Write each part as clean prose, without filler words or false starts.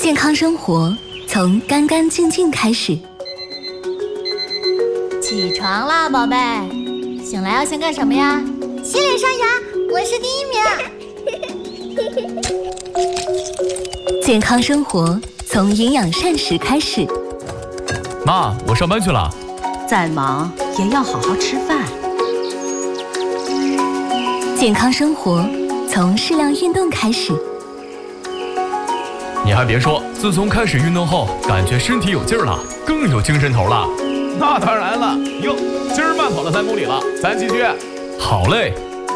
健康生活从干干净净开始。 起床啦，宝贝！醒来要先干什么呀？ 洗脸刷牙，我是第1名。 健康生活从营养膳食开始。 妈，我上班去了。 再忙也要好好吃饭。 健康生活从适量运动开始。 你还别说，自从开始运动后，感觉身体有劲儿了，更有精神头了。 那当然了，哟，今儿慢跑了3公里了，咱继续。 好嘞。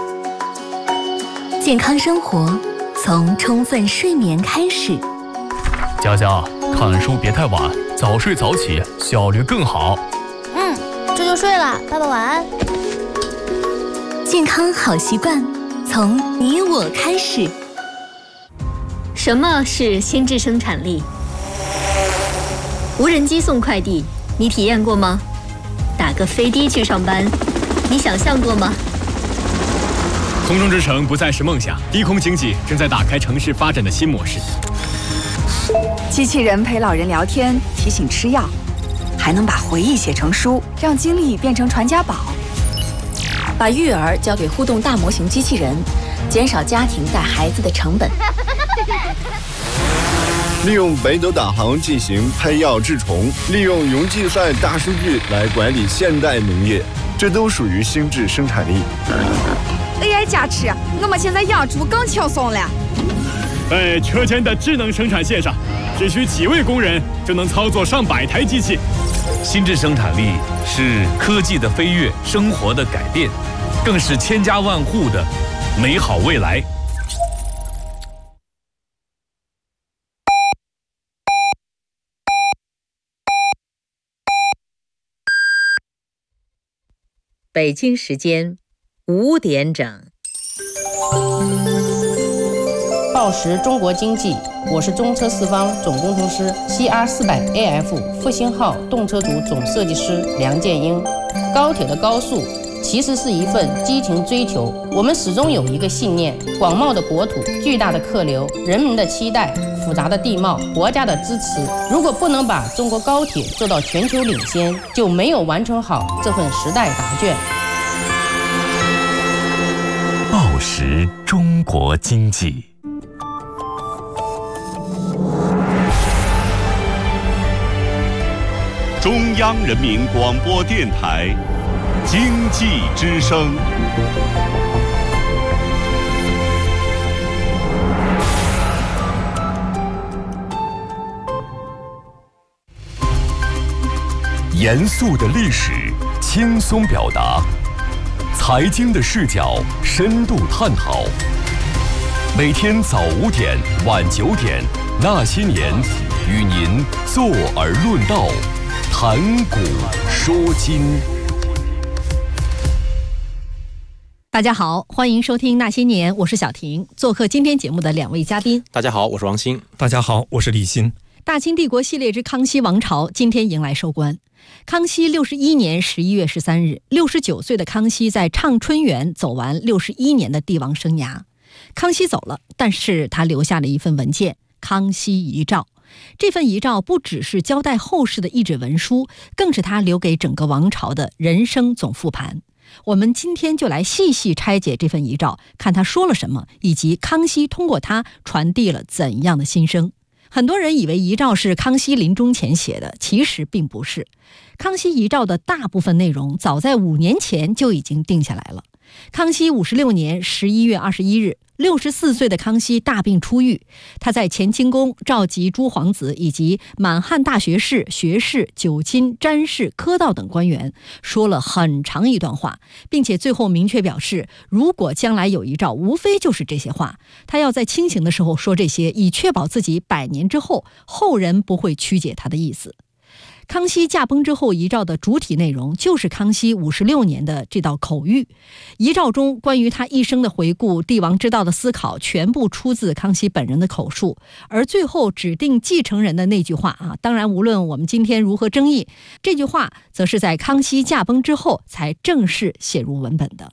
健康生活从充分睡眠开始。 佳佳，看书别太晚，早睡早起，效率更好。 这就睡了，爸爸晚安。 健康好习惯从你我开始。 什么是心智生产力？无人机送快递，你体验过吗？打个飞的去上班，你想象过吗？ 空中之城不再是梦想，低空经济正在打开城市发展的新模式。 机器人陪老人聊天，提醒吃药，还能把回忆写成书，让经历变成传家宝。 把育儿交给互动大模型机器人，减少家庭带孩子的成本。 利用北斗导航进行配药治虫，利用云计算大数据来管理现代农业，这都属于心智生产力。 AI 加持，我们现在养猪更轻松了。 在车间的智能生产线上，只需几位工人就能操作上百台机器。 心智生产力是科技的飞跃，生活的改变，更是千家万户的美好未来。 北京时间5点整。 报时中国经济，我是中车四方总工程师 CR400AF 复兴号动车组总设计师梁建英。高铁的高速其实是一份激情追求，我们始终有一个信念：广袤的国土、巨大的客流、人民的期待、复杂的地貌、国家的支持。如果不能把中国高铁做到全球领先，就没有完成好这份时代答卷。 报时中国经济。 中央人民广播电台经济之声。 严肃的历史，轻松表达；财经的视角，深度探讨。每天早5点、晚9点，那些年，与您坐而论道，谈古说今。 大家好，欢迎收听那些年，我是小婷。做客今天节目的2位嘉宾。 大家好，我是王鑫。 大家好，我是李欣。 大清帝国系列之康熙王朝今天迎来收官。康熙61年11月13日，69岁的康熙在畅春园走完61年的帝王生涯。康熙走了，但是他留下了一份文件《康熙遗诏》。这份遗诏不只是交代后事的一纸文书，更是他留给整个王朝的人生总复盘。我们今天就来细细拆解这份遗诏，看他说了什么，以及康熙通过他传递了怎样的心声。很多人以为遗诏是康熙临终前写的，其实并不是。康熙遗诏的大部分内容早在5年前就已经定下来了。康熙56年11月21日，64岁的康熙大病初愈，他在乾清宫召集诸皇子以及满汉大学士、学士、九卿、詹事、科道等官员，说了很长一段话，并且最后明确表示，如果将来有遗诏，无非就是这些话。他要在清醒的时候说这些，以确保自己100年之后，后人不会曲解他的意思。康熙驾崩之后，遗诏的主体内容就是康熙56年的这道口谕。遗诏中关于他一生的回顾、帝王之道的思考，全部出自康熙本人的口述。而最后指定继承人的那句话当然无论我们今天如何争议，这句话则是在康熙驾崩之后才正式写入文本的。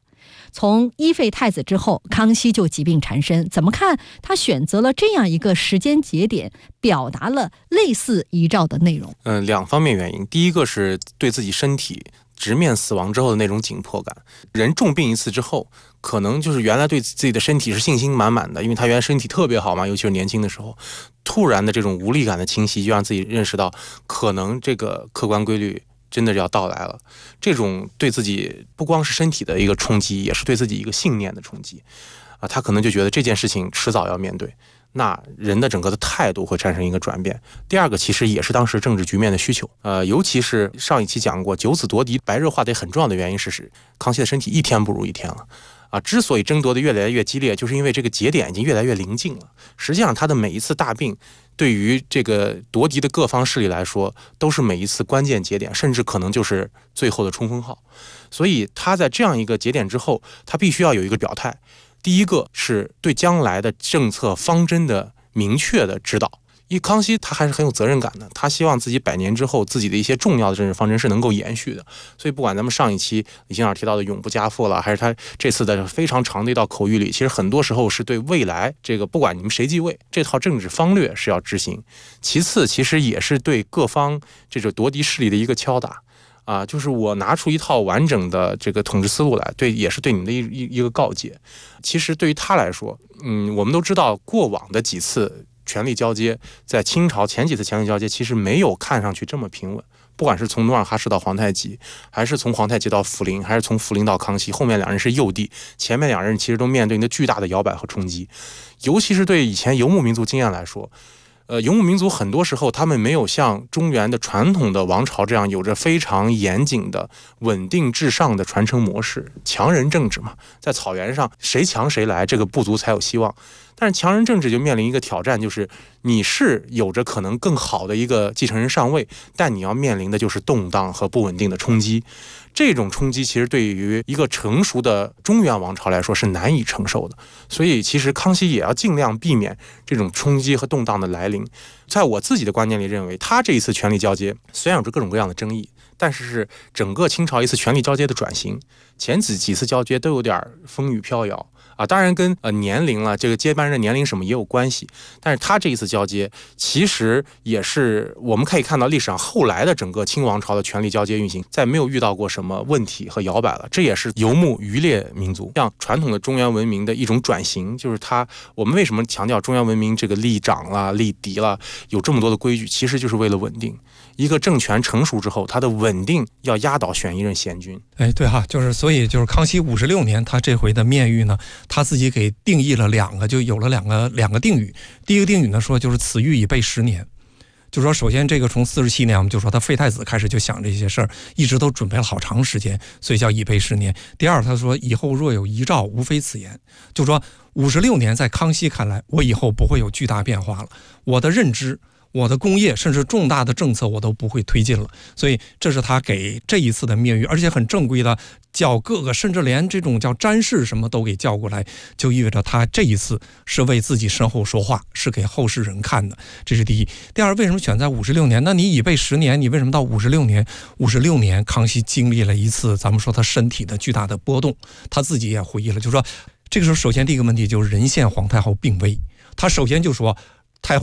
从一废太子之后，康熙就疾病缠身，怎么看他选择了这样一个时间节点，表达了类似遗诏的内容？ 两方面原因。第一个是对自己身体直面死亡之后的那种紧迫感。人重病一次之后，可能就是原来对自己的身体是信心满满的，因为他原来身体特别好嘛，尤其是年轻的时候，突然的这种无力感的侵袭，就让自己认识到可能这个客观规律真的要到来了。这种对自己不光是身体的一个冲击，也是对自己一个信念的冲击他可能就觉得这件事情迟早要面对，那人的整个的态度会产生一个转变。第二个其实也是当时政治局面的需求，尤其是上一期讲过九子夺嫡白热化的很重要的原因是康熙的身体一天不如一天了之所以争夺的越来越激烈，就是因为这个节点已经越来越临近了。实际上他的每一次大病对于这个夺嫡的各方势力来说都是每一次关键节点，甚至可能就是最后的冲锋号。所以他在这样一个节点之后，他必须要有一个表态。第一个是对将来的政策方针的明确的指导。因为康熙他还是很有责任感的，他希望自己100年之后自己的一些重要的政治方针是能够延续的。所以不管咱们上一期李先生提到的永不加赋了，还是他这次的非常长的一道口谕里，其实很多时候是对未来这个不管你们谁继位，这套政治方略是要执行。其次其实也是对各方这种夺嫡势力的一个敲打就是我拿出一套完整的这个统治思路来，也是对你们的一个告诫。其实对于他来说，我们都知道过往的几次权力交接，在清朝前几次权力交接其实没有看上去这么平稳，不管是从努尔哈赤到皇太极，还是从皇太极到福临，还是从福临到康熙，后面两人是幼帝，前面两人其实都面对一个巨大的摇摆和冲击。尤其是对以前游牧民族经验来说，游牧民族很多时候他们没有像中原的传统的王朝这样有着非常严谨的稳定至上的传承模式，强人政治嘛，在草原上谁强谁来，这个部族才有希望。但是强人政治就面临一个挑战，就是你是有着可能更好的一个继承人上位，但你要面临的就是动荡和不稳定的冲击。这种冲击其实对于一个成熟的中原王朝来说是难以承受的，所以其实康熙也要尽量避免这种冲击和动荡的来临。在我自己的观念里认为，他这一次权力交接虽然有着各种各样的争议，但是整个清朝一次权力交接的转型，前几次交接都有点风雨飘摇当然跟年龄了，这个接班人年龄什么也有关系，但是他这一次交接其实也是我们可以看到历史上后来的整个清王朝的权力交接运行，在没有遇到过什么问题和摇摆了。这也是游牧渔猎民族像传统的中原文明的一种转型，就是我们为什么强调中原文明这个立长啦、立嫡啦，有这么多的规矩，其实就是为了稳定。一个政权成熟之后，它的稳定要压倒选一任贤君。 对所以康熙56年，他这回的面谕呢，他自己给定义了就有了两个定语。第一个定语呢说就是此谕已备10年，就说首先这个从47年我们就说他废太子开始就想这些事儿，一直都准备了好长时间，所以叫已备10年。第二他说以后若有遗诏无非此言，就说56年在康熙看来，我以后不会有巨大变化了，我的认知我的工业甚至重大的政策我都不会推进了，所以这是他给这一次的面谕，而且很正规的叫各个，甚至连这种叫詹事什么都给叫过来，就意味着他这一次是为自己身后说话，是给后世人看的，这是第一。第二，为什么选在56年？那你已备10年，你为什么到56年？56年康熙经历了一次咱们说他身体的巨大的波动，他自己也回忆了，就是说这个时候首先第一个问题就是仁献皇太后病危，他首先就说